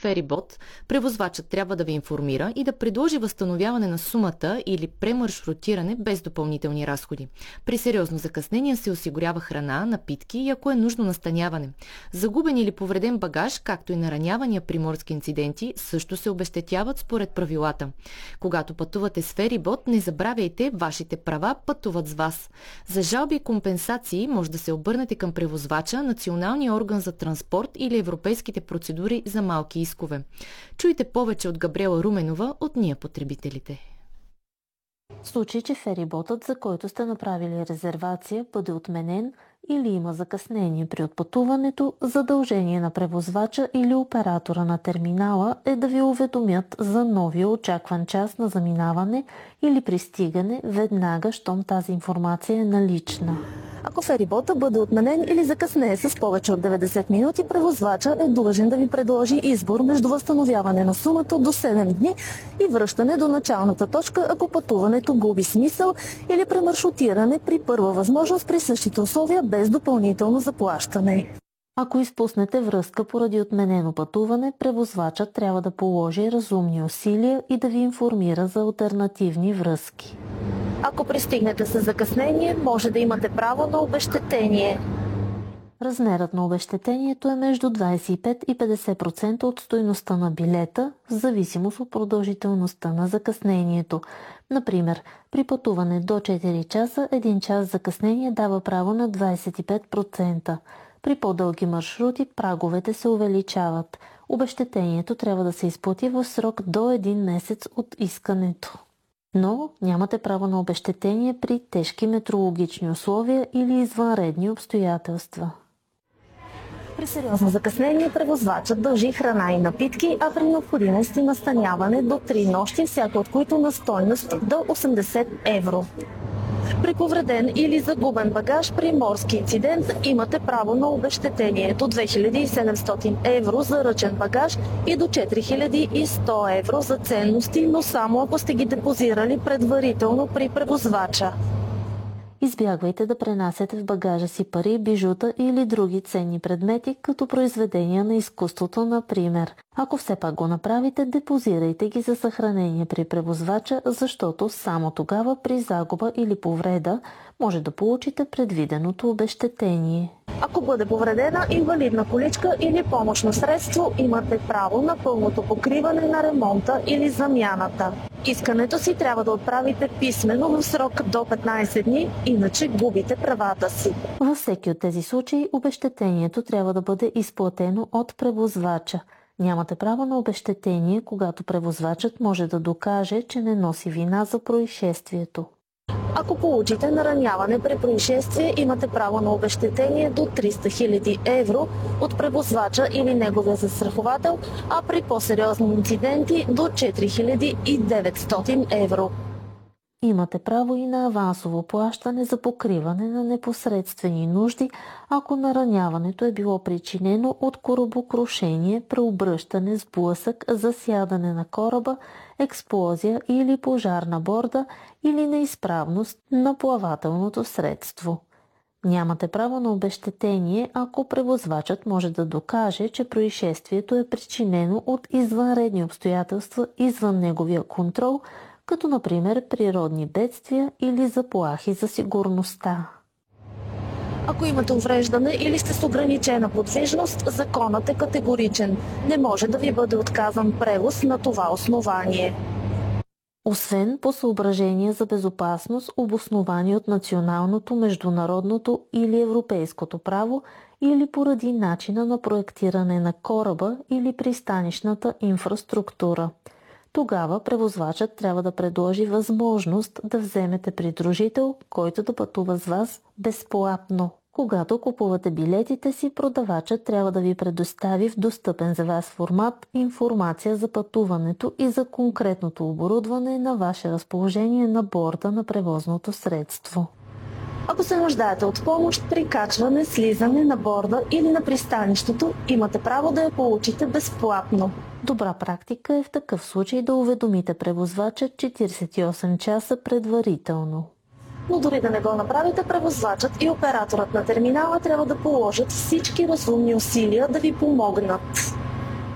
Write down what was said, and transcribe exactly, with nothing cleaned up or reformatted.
ферибот, превозвачът трябва да ви информира и да предложи възстановяване на сумата или премаршрутиране без допълнителни разходи. При сериозно закъснение се осигурява храна, напитки и ако е нужно настаняване. Загубен или повреден багаж, както и наранявания при морски инциденти, също се обезщетяват според правилата. Когато пътувате с ферибот, не забравяйте, вашите права пътуват с вас. За жалби и компенсации може да се обърнете към превозвача, националния орган за транспорт или европейските процедури за малки искове. Чуйте повече от Габриела Руменова от Ние потребителите. В случай, че фериботът, за който сте направили резервация, бъде отменен или има закъснение при отпътуването, задължение на превозвача или оператора на терминала е да ви уведомят за новия очакван час на заминаване или пристигане веднага, щом тази информация е налична. Ако ферибота бъде отменен или закъснее с повече от деветдесет минути, превозвача е длъжен да ви предложи избор между възстановяване на сумата до седем дни и връщане до началната точка, ако пътуването губи смисъл, или премаршрутиране при първа възможност при същите условия без допълнително заплащане. Ако изпуснете връзка поради отменено пътуване, превозвачът трябва да положи разумни усилия и да ви информира за алтернативни връзки. Ако пристигнете с закъснение, може да имате право на обезщетение. Размерът на обезщетението е между двадесет и пет и петдесет процента от стойността на билета, в зависимост от продължителността на закъснението. Например, при пътуване до четири часа, един час закъснение дава право на двадесет и пет процента. При по-дълги маршрути праговете се увеличават. Обезщетението трябва да се изплати в срок до един месец от искането. Но нямате право на обезщетение при тежки метеорологични условия или извънредни обстоятелства. При сериозно закъснение превозвачът дължи храна и напитки, а при необходимост и настаняване до три нощи, всяка от които на стойност до осемдесет евро. При повреден или загубен багаж при морски инцидент имате право на обезщетение до две хиляди и седемстотин евро за ръчен багаж и до четири хиляди и сто евро за ценности, но само ако сте ги депозирали предварително при превозвача. Избягвайте да пренасяте в багажа си пари, бижута или други ценни предмети, като произведения на изкуството, например. Ако все пак го направите, депозирайте ги за съхранение при превозвача, защото само тогава при загуба или повреда може да получите предвиденото обезщетение. Ако бъде повредена инвалидна количка или помощно средство, имате право на пълното покриване на ремонта или замяната. Искането си трябва да отправите писмено в срок до петнадесет дни, иначе губите правата си. Във всеки от тези случаи обезщетението трябва да бъде изплатено от превозвача. Нямате право на обезщетение, когато превозвачът може да докаже, че не носи вина за происшествието. Ако получите нараняване при происшествие, имате право на обезщетение до триста хиляди евро от превозвача или неговия застраховател, а при по-сериозни инциденти до четири хиляди и деветстотин евро. Имате право и на авансово плащане за покриване на непосредствени нужди, ако нараняването е било причинено от корабокрушение, преобръщане, сблъсък, засядане на кораба, експлозия или пожар на борда или неизправност на плавателното средство. Нямате право на обезщетение, ако превозвачът може да докаже, че происшествието е причинено от извънредни обстоятелства извън неговия контрол, като например природни бедствия или заплахи за сигурността. Ако имате увреждане или сте с ограничена подвижност, законът е категоричен. Не може да ви бъде отказан превоз на това основание. Освен по съображения за безопасност, обосновани от националното, международното или европейското право, или поради начина на проектиране на кораба или пристанищната инфраструктура. Тогава превозвачът трябва да предложи възможност да вземете придружител, който да пътува с вас безплатно. Когато купувате билетите си, продавачът трябва да ви предостави в достъпен за вас формат информация за пътуването и за конкретното оборудване на ваше разположение на борда на превозното средство. Ако се нуждаете от помощ при качване, слизане на борда или на пристанището, имате право да я получите безплатно. Добра практика е в такъв случай да уведомите превозвача четиридесет и осем часа предварително. Но дори да не го направите, превозвачът и операторът на терминала трябва да положат всички разумни усилия да ви помогнат.